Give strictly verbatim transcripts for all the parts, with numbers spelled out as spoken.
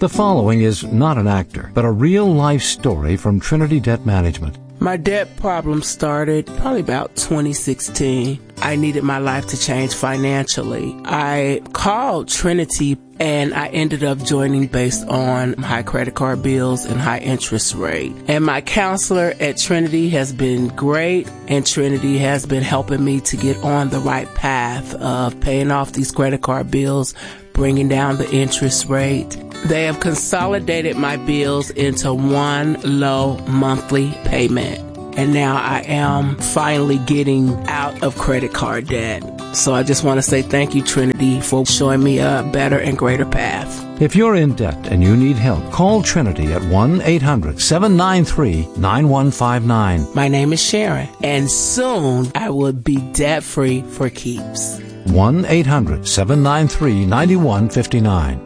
The following is not an actor, but a real-life story from Trinity Debt Management. My debt problem started probably about twenty sixteen. I needed my life to change financially. I called Trinity and I ended up joining based on high credit card bills and high interest rate. And my counselor at Trinity has been great, and Trinity has been helping me to get on the right path of paying off these credit card bills, bringing down the interest rate. They have consolidated my bills into one low monthly payment. And now I am finally getting out of credit card debt. So I just want to say thank you, Trinity, for showing me a better and greater path. If you're in debt and you need help, call Trinity at one eight hundred seven nine three nine one five nine. My name is Sharon, and soon I will be debt-free for keeps. one eight hundred seven nine three nine one five nine.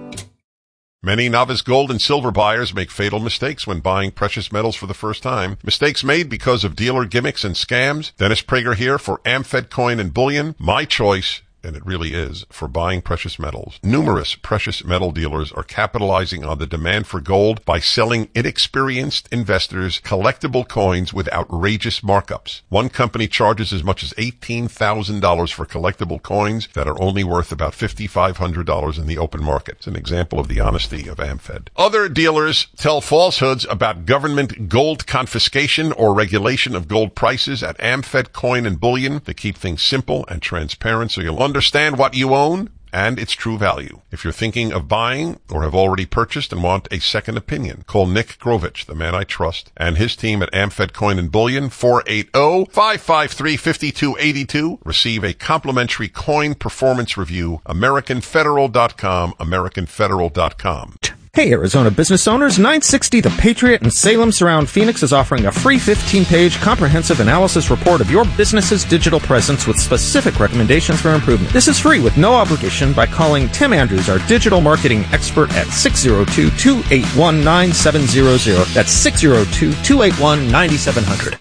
Many novice gold and silver buyers make fatal mistakes when buying precious metals for the first time. Mistakes made because of dealer gimmicks and scams. Dennis Prager here for AmFed Coin and Bullion. My choice, and it really is, for buying precious metals. Numerous precious metal dealers are capitalizing on the demand for gold by selling inexperienced investors collectible coins with outrageous markups. One company charges as much as eighteen thousand dollars for collectible coins that are only worth about five thousand five hundred dollars in the open market. It's an example of the honesty of AmFed. Other dealers tell falsehoods about government gold confiscation or regulation of gold prices at AmFed Coin and Bullion to keep things simple and transparent so you'll understand what you own and its true value. If you're thinking of buying or have already purchased and want a second opinion, call Nick Grovich, the man I trust, and his team at AmFed Coin and Bullion, four eight zero, five five three, five two eight two. Receive a complimentary coin performance review. American Federal dot com, American Federal dot com. Hey, Arizona business owners, nine sixty The Patriot in Salem Surround Phoenix is offering a free fifteen-page comprehensive analysis report of your business's digital presence with specific recommendations for improvement. This is free with no obligation by calling Tim Andrews, our digital marketing expert, at six zero two, two eight one, nine seven zero zero. That's six zero two, two eight one, nine seven zero zero.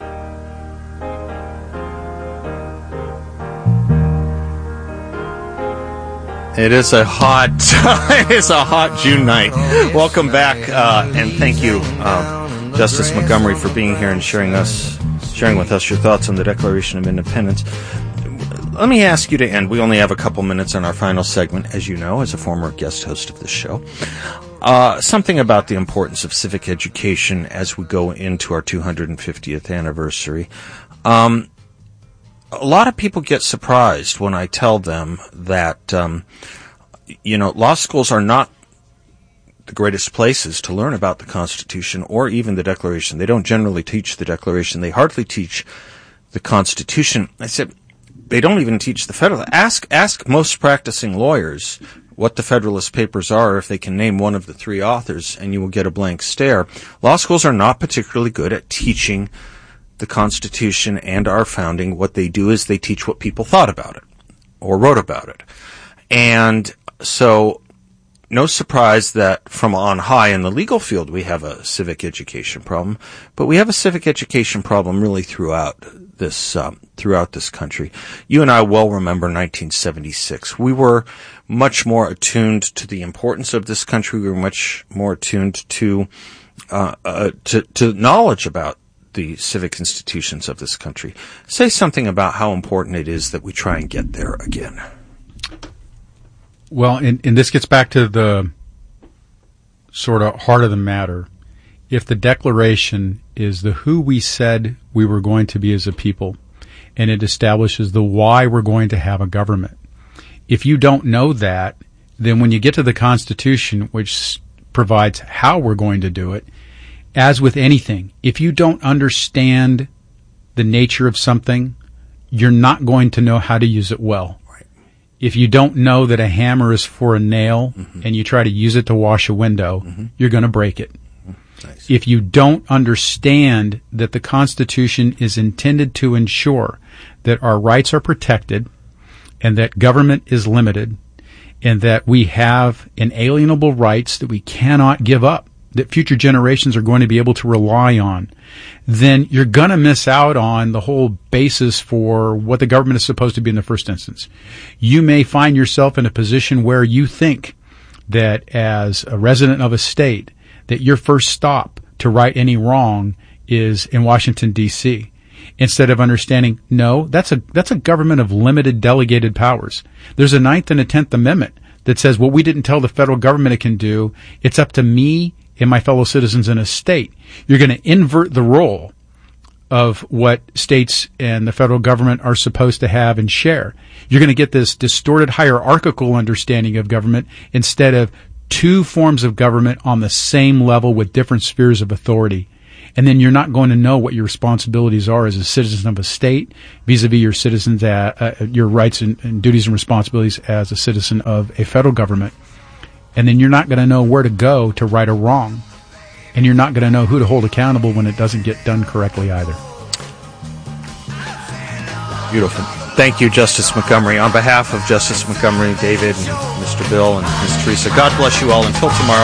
It is a hot, it is a hot June night. Welcome back, uh, and thank you, uh, Justice Montgomery, for being here and sharing us, sharing with us your thoughts on the Declaration of Independence. Let me ask you to end. We only have a couple minutes on our final segment, as you know, as a former guest host of this show. Uh, something about the importance of civic education as we go into our two hundred fiftieth anniversary. Um, A lot of people get surprised when I tell them that, um, you know, law schools are not the greatest places to learn about the Constitution or even the Declaration. They don't generally teach the Declaration. They hardly teach the Constitution. I said, they don't even teach the Federal. Ask, ask most practicing lawyers what the Federalist Papers are if they can name one of the three authors, and you will get a blank stare. Law schools are not particularly good at teaching the Constitution and our founding. What they do is they teach what people thought about it or wrote about it. And so no surprise that from on high in the legal field we have a civic education problem, but we have a civic education problem really throughout this um, throughout this country. You and I well remember nineteen seventy-six. We were much more attuned to the importance of this country. We were much more attuned to uh, uh, to, to knowledge about the civic institutions of this country. Say something about how important it is that we try and get there again. Well, and, and this gets back to the sort of heart of the matter. If the Declaration is the who we said we were going to be as a people, and it establishes the why we're going to have a government, if you don't know that, then when you get to the Constitution, which provides how we're going to do it, as with anything, if you don't understand the nature of something, you're not going to know how to use it well. Right. If you don't know that a hammer is for a nail mm-hmm. and you try to use it to wash a window, mm-hmm. you're going to break it. Mm-hmm. Nice. If you don't understand that the Constitution is intended to ensure that our rights are protected and that government is limited and that we have inalienable rights that we cannot give up, that future generations are going to be able to rely on, then you're going to miss out on the whole basis for what the government is supposed to be in the first instance. You may find yourself in a position where you think that as a resident of a state, that your first stop to right any wrong is in Washington, D C, instead of understanding, no, that's a that's a government of limited delegated powers. There's a Ninth and a Tenth Amendment that says what we didn't tell the federal government it can do, it's up to me and my fellow citizens in a state. You're going to invert the role of what states and the federal government are supposed to have and share. You're going to get this distorted hierarchical understanding of government instead of two forms of government on the same level with different spheres of authority. And then you're not going to know what your responsibilities are as a citizen of a state vis-a-vis your citizens, uh, uh, your rights and, and duties and responsibilities as a citizen of a federal government. And then you're not going to know where to go to right or wrong. And you're not going to know who to hold accountable when it doesn't get done correctly either. Beautiful. Thank you, Justice Montgomery. On behalf of Justice Montgomery, David, and Mister Bill, and Miz Teresa, God bless you all. Until tomorrow.